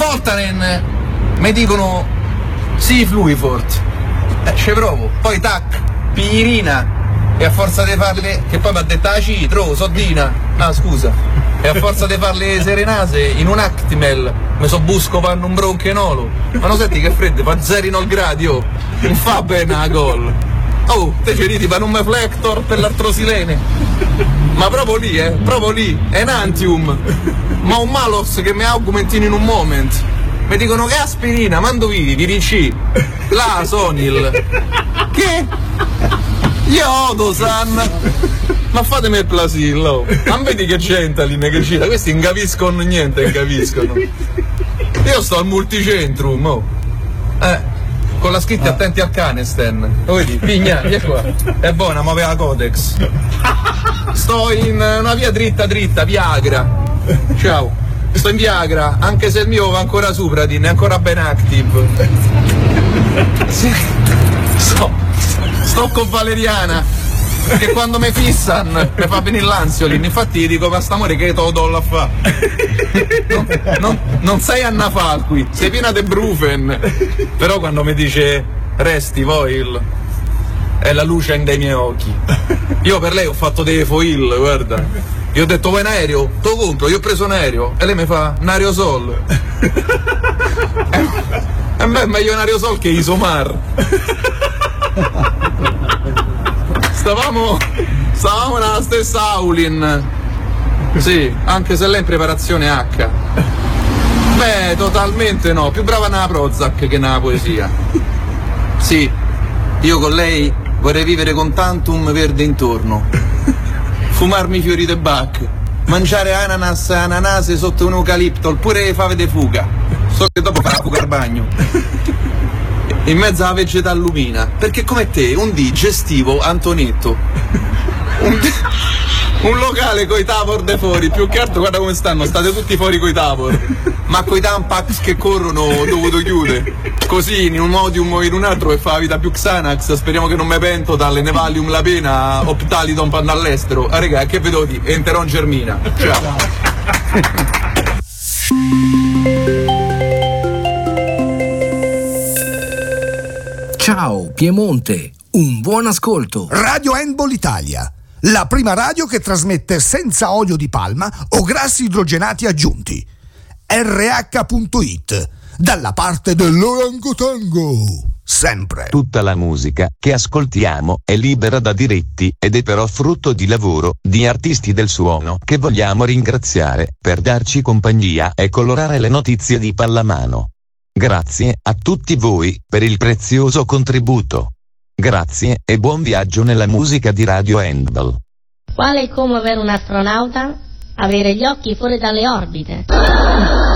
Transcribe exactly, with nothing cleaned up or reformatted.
Voltaren mi dicono sì Fluifort, eh, ci provo, poi tac, piglierina, e a forza di farle, che poi mi ha detto ah citro, soddina, ah scusa, e a forza di farle serenase in un Actimel mi so busco panno un bronchenolo, ma non senti che freddo, fa zero nove gradi, oh, non fa bene a gol. Oh, te ci ridi per un Meflector per l'artrosilene, ma proprio lì, eh, proprio lì, Enantium, ma un Malos che mi augmentino in un moment. Mi dicono che aspirina, mando vivi, di Rinci, la Sonil, che? Io San, ma fatemi il plasillo, non vedi che Gentalin che cita, questi non capiscono niente, non capiscono. Io sto al multicentrum, oh. Eh. Con la scritta attenti al Canesten, lo vedi? Pigna, via qua. È buona, muove la Codex. Sto in una via dritta dritta, Viagra. Ciao. Sto in Viagra, anche se il mio va ancora Supradin, è ancora ben active. Sì. Sto, sto con Valeriana, che quando mi fissan mi fa venire l'ansiolin, infatti gli dico ma st'amore che te lo do a fa. Non, non, non sei Anna Falqui, sei piena de Brufen. Però quando mi dice resti Voil è la luce dei miei occhi. Io per lei ho fatto dei foil, guarda. Io ho detto vuoi un aereo? Te lo compro, io ho preso un aereo. E lei mi fa un aerosol. E a me è meglio un aerosol che Isomar. Stavamo Stavamo nella stessa Aulin. Sì, anche se lei è in preparazione H. Beh, totalmente no, più brava nella Prozac che nella poesia. Sì, io con lei vorrei vivere con tantum verde intorno, fumarmi fiori de Bach, mangiare ananas e ananase sotto un eucalipto, oppure le fave de fuga. So che dopo farà fuga al bagno. In mezzo alla vegetallumina, perché come te un dì gestivo Antonetto. Un dì... Un locale coi tavor de fuori, più che altro guarda come stanno, state tutti fuori coi tavor, ma coi tampax che corrono ho dovuto chiudere, così in un modium o in un altro che fa la vita più Xanax, speriamo che non me pento dalle Nevalium la pena, Optalidon per andare all'estero, ah raga che vedo di, Enteron Germina, ciao. Ciao Piemonte, un buon ascolto. Radio Handball Italia, la prima radio che trasmette senza olio di palma o grassi idrogenati aggiunti. erre acca punto it, dalla parte dell'orangotango, sempre. Tutta la musica che ascoltiamo è libera da diritti ed è però frutto di lavoro di artisti del suono che vogliamo ringraziare per darci compagnia e colorare le notizie di pallamano. Grazie a tutti voi per il prezioso contributo. Grazie e buon viaggio nella musica di Radio Handball. Quale è come avere un astronauta? Avere gli occhi fuori dalle orbite.